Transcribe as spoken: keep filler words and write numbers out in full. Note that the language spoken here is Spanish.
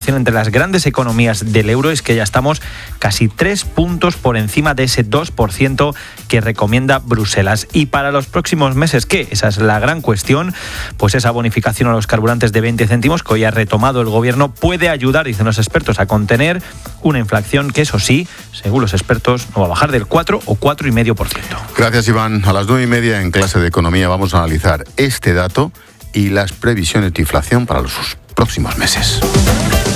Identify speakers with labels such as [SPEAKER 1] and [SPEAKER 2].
[SPEAKER 1] inflación entre las grandes economías del euro es que ya estamos casi tres puntos por encima de ese dos por ciento que recomienda Bruselas. Y para los próximos meses, ¿qué? Esa es la gran cuestión. Pues esa bonificación a los carburantes de veinte céntimos que hoy ha retomado el gobierno puede ayudar, dicen los expertos, a contener una inflación que, eso sí, según los expertos, no va a bajar del cuatro o cuatro coma cinco por ciento.
[SPEAKER 2] Gracias, Iván. A las nueve y media en clase de economía vamos a analizar este dato y las previsiones de inflación para los próximos meses.